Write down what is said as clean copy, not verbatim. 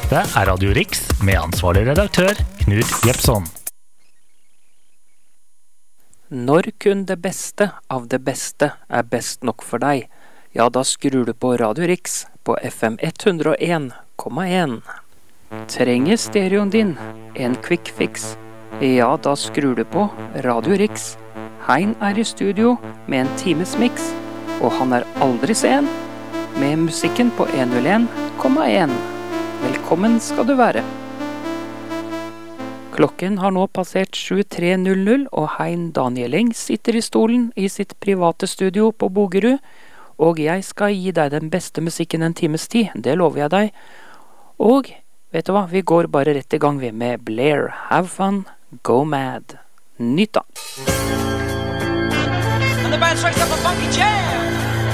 Dette Radio Rix med ansvarlig redaktør Knut Jepson. Når kun det beste av det beste best nok for deg, ja da skrur du på Radio Rix på FM 101,1. Trenger stereoen din en quick fix? Ja, da skrur du på Radio Rix. Hein i studio med en times mix, og han aldri sen, med musikken på 101,1. Velkommen skal du være. Klokken har nå passert 23:00, og Hein Danieleng sitter i stolen i sitt private studio på Bogerud, og jeg skal gi deg den beste musikken en times tid, det lover jeg deg. Og vet du hva, vi går bare rett i gang med Blair, Have Fun, Go Mad. Nytt da! And the band strikes up a funky jam.